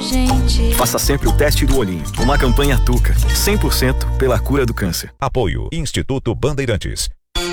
gente. Faça sempre o teste do olhinho. Uma campanha Tuca, 100% pela cura do câncer. Apoio Instituto Bandeirantes.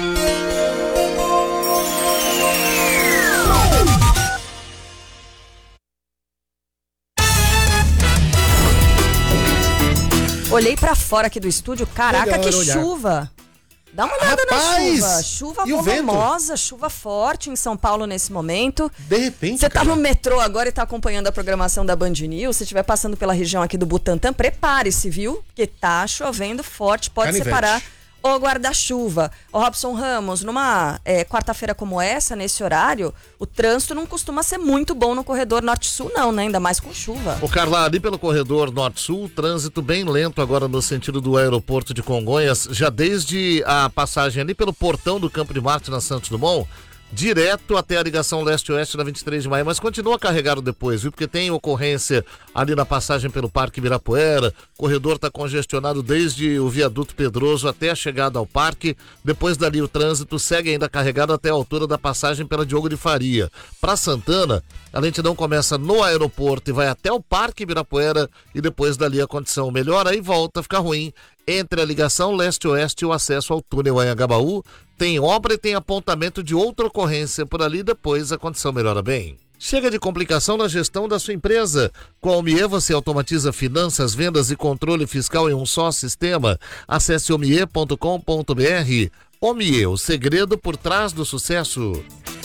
Olhei pra fora aqui do estúdio, caraca, que chuva! Dá uma olhada na chuva. Chuva volumosa, chuva forte em São Paulo nesse momento. De repente, você tá no metrô agora e tá acompanhando a programação da Band News. Se estiver passando pela região aqui do Butantã, prepare-se, viu? Porque tá chovendo forte, pode separar o guarda-chuva. Ô Robson Ramos, numa quarta-feira como essa, nesse horário, o trânsito não costuma ser muito bom no corredor norte-sul não, né? Ainda mais com chuva. Ô Carla, ali pelo corredor norte-sul, trânsito bem lento agora no sentido do aeroporto de Congonhas, já desde a passagem ali pelo portão do Campo de Marte na Santos Dumont, direto até a ligação leste-oeste da 23 de maio, mas continua carregado depois, viu? Porque tem ocorrência ali na passagem pelo Parque Ibirapuera, o corredor está congestionado desde o viaduto Pedroso até a chegada ao parque, depois dali o trânsito segue ainda carregado até a altura da passagem pela Diogo de Faria. Para Santana, a lentidão começa no aeroporto e vai até o Parque Ibirapuera e depois dali a condição melhora e volta a ficar ruim entre a ligação leste-oeste e o acesso ao túnel Anhangabaú. Tem obra e tem apontamento de outra ocorrência por ali, depois a condição melhora bem. Chega de complicação na gestão da sua empresa. Com a Omie você automatiza finanças, vendas e controle fiscal em um só sistema. Acesse omie.com.br. Omie, o segredo por trás do sucesso.